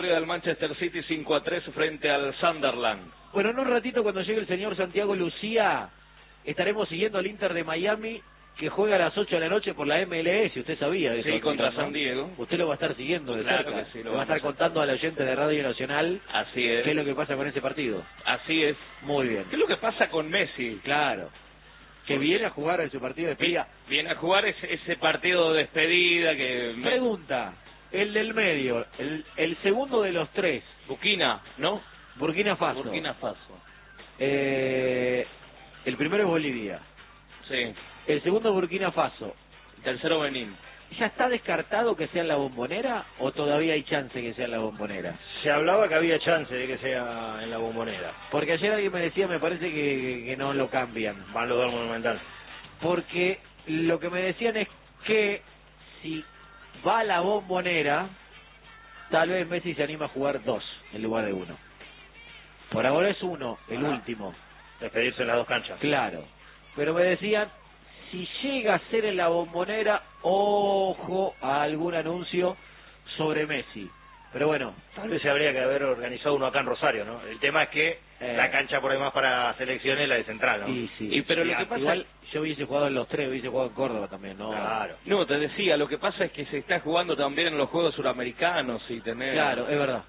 Del Manchester City 5-3 frente al Sunderland. Bueno, en un ratito cuando llegue el señor Santiago Lucía, estaremos siguiendo al Inter de Miami, que juega a las 8 de la noche por la MLS, usted sabía de eso. Sí, contra ¿no? San Diego. Usted lo va a estar siguiendo de Claro cerca. que sí, lo va a estar contando a la oyente de Radio Nacional. Así es. ¿Qué es lo que pasa con ese partido? Así es. Muy bien. ¿Qué es lo que pasa con Messi? Claro. Que viene a jugar en su partido de despedida. Viene a jugar ese partido de despedida que... Pregunta, el del medio, el segundo de los tres. Burkina, ¿no? Burkina Faso. Burkina Faso. El primero es Bolivia. Sí. El segundo Burkina Faso. El tercero Benín. ¿Ya está descartado que sea en la Bombonera o todavía hay chance que sea en la Bombonera? Se hablaba que había chance de que sea en la Bombonera. Porque ayer alguien me decía, me parece que no lo cambian. Van los dos Monumental. Porque lo que me decían es que si va a la Bombonera, tal vez Messi se anima a jugar dos en lugar de uno. Por ahora es uno, el último. Despedirse en las dos canchas. Claro. Pero me decían, si llega a ser en la Bombonera, ojo a algún anuncio sobre Messi. Pero bueno, tal vez se habría que haber organizado uno acá en Rosario, ¿no? El tema es que la cancha por demás para selecciones es la de Central, ¿no? Sí. Pero lo que pasa... Igual yo hubiese jugado en los tres, hubiese jugado en Córdoba también, ¿no? Claro. No, te decía, lo que pasa es que se está jugando también en los Juegos Suramericanos y tener... Claro, es verdad.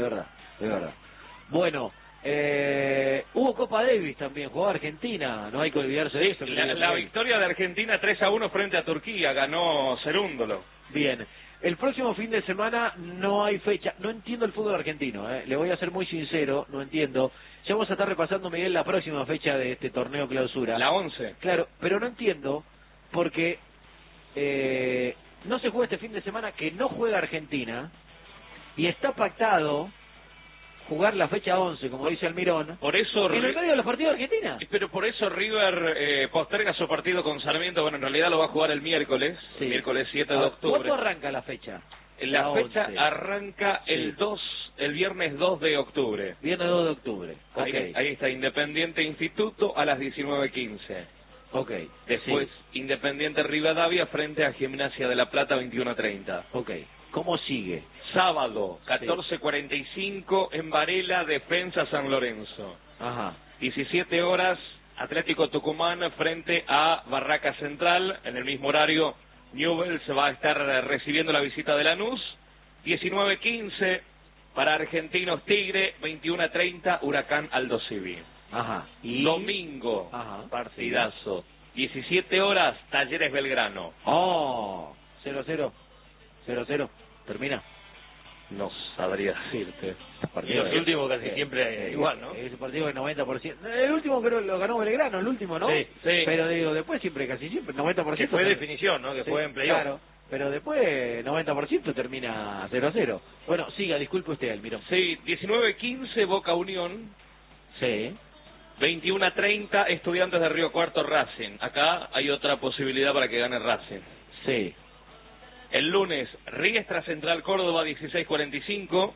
Bueno, hubo Copa Davis también, jugó Argentina, no hay que olvidarse de eso. La victoria de Argentina 3-1 frente a Turquía, ganó Cerúndolo. Bien, el próximo fin de semana no hay fecha, no entiendo el fútbol argentino, le voy a ser muy sincero, no entiendo. Ya vamos a estar repasando, Miguel, la próxima fecha de este torneo clausura. La 11. Claro, pero no entiendo porque no se juega este fin de semana, que no juega Argentina, y está pactado jugar la fecha 11, como dice Almirón, por eso en el medio de los partidos de Argentina. Pero por eso River posterga su partido con Sarmiento. Bueno, en realidad lo va a jugar el miércoles, sí. Miércoles 7 de octubre. ¿Cuándo arranca la fecha? La fecha 11. Arranca el viernes 2 de octubre. Viernes 2 de octubre. Okay. Ahí está, Independiente Instituto a las 19:15. Ok. Después, Independiente Rivadavia frente a Gimnasia de la Plata, 21:30. Ok. ¿Cómo sigue? Sábado, 14:45 en Varela, Defensa San Lorenzo. Ajá. 17 horas, Atlético Tucumán frente a Barraca Central. En el mismo horario, Newell's va a estar recibiendo la visita de Lanús. 19:15 para Argentinos Tigre, 21:30 Huracán Aldo Civi. Ajá. Y domingo, partidazo. 17 horas, Talleres Belgrano. 0-0. Termina. No sabría decirte. Y los últimos casi siempre igual, ¿no? Ese partido de 90%. El último creo lo ganó Belgrano, el último, ¿no? Sí. Pero digo, después casi siempre, 90%. Que fue definición, ¿no? Que fue en playoff. Claro, pero después 90% termina 0-0. Bueno, siga, disculpe usted, Almirón. Sí, 19:15 Boca Unión. Sí. 21:30 Estudiantes de Río Cuarto Racing. Acá hay otra posibilidad para que gane Racing. Sí. El lunes, Riestra Central Córdoba, 16:45.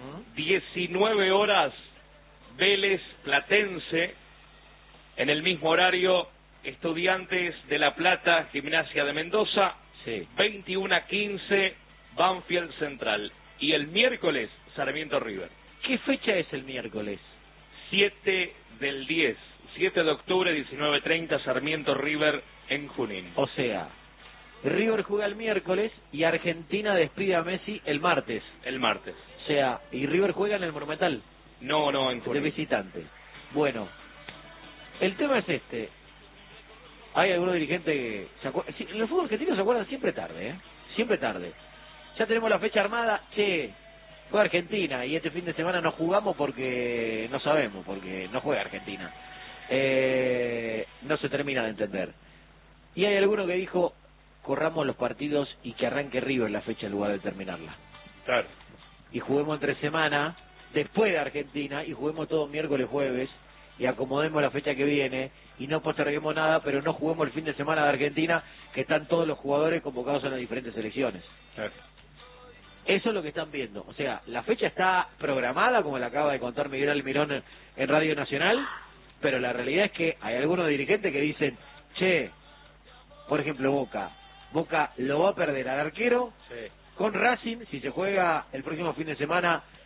19 horas, Vélez Platense. En el mismo horario, Estudiantes de La Plata, Gimnasia de Mendoza. Sí. 21:15, Banfield Central. Y el miércoles, Sarmiento River. ¿Qué fecha es el miércoles? 7 del 10. 7 de octubre, 19:30, Sarmiento River en Junín. O sea, River juega el miércoles y Argentina despide a Messi el martes. El martes. O sea, y River juega en el Monumental. No, en Junín. De visitante. Bueno, el tema es este. Hay algunos dirigentes que en el fútbol argentino se acuerdan siempre tarde, siempre tarde. Ya tenemos la fecha armada, juega Argentina y este fin de semana no jugamos porque no sabemos, porque no juega Argentina. No se termina de entender. Y hay alguno que dijo, corramos los partidos y que arranque River la fecha en lugar de terminarla. Claro. Y juguemos entre semana, después de Argentina, y juguemos todos miércoles, jueves, y acomodemos la fecha que viene, y no posterguemos nada, pero no juguemos el fin de semana de Argentina, que están todos los jugadores convocados en las diferentes selecciones. Claro. Eso es lo que están viendo. O sea, la fecha está programada, como le acaba de contar Miguel Almirón en Radio Nacional, pero la realidad es que hay algunos dirigentes que dicen, por ejemplo, Boca lo va a perder al arquero, con Racing, si se juega el próximo fin de semana,